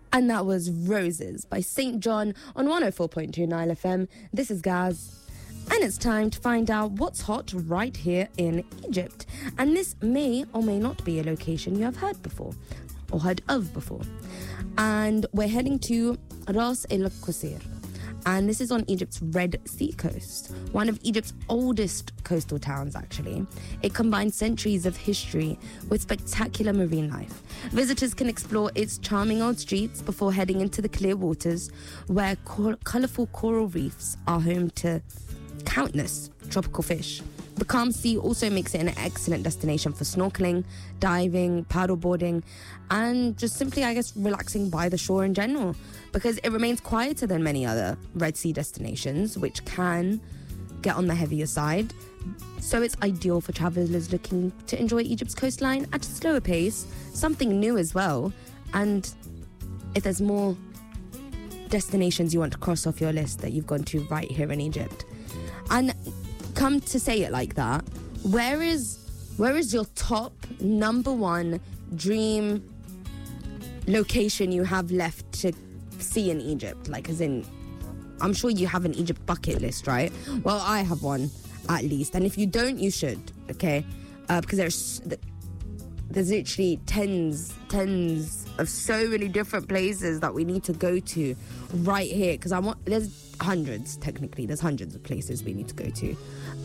And that was Roses by St. John on 104.2 Nile FM. This is Gaz. And it's time to find out what's hot right here in Egypt. And this may or may not be a location you have heard before or heard of before. And we're heading to Ras El Qusir. And this is on Egypt's Red Sea coast, one of Egypt's oldest coastal towns, actually. It combines centuries of history with spectacular marine life. Visitors can explore its charming old streets before heading into the clear waters, where colourful coral reefs are home to countless tropical fish. The calm sea also makes it an excellent destination for snorkeling, diving, paddleboarding, and just simply, I guess, relaxing by the shore in general, because it remains quieter than many other Red Sea destinations, which can get on the heavier side. So it's ideal for travellers looking to enjoy Egypt's coastline at a slower pace, something new as well. And if there's more destinations you want to cross off your list that you've gone to right here in Egypt. And come to say it like that, where is your top number one dream location you have left to see in Egypt? Like, as in, I'm sure you have an Egypt bucket list, right? Well, I have one, at least. And if you don't, you should, okay? Because there's literally tens of so many different places that we need to go to right here. Because there's hundreds of places we need to go to.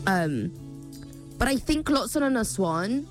But I think Luxor and Aswan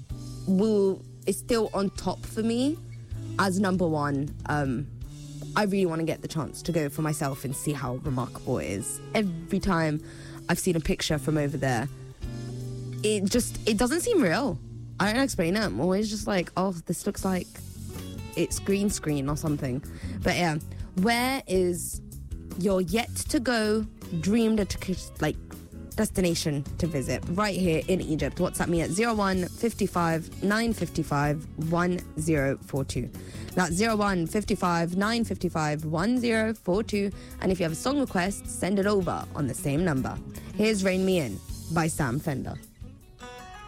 is still on top for me as number one. I really want to get the chance to go for myself and see how remarkable it is. Every time I've seen a picture from over there, it doesn't seem real. I don't explain it. I'm always just like, oh, this looks like it's green screen or something. But yeah, where is your yet to go dream destination to visit right here in Egypt? WhatsApp me at 01 55 955 1042. That's 01 55 955 1042. And if you have a song request, send it over on the same number. Here's Rain Me In by Sam Fender.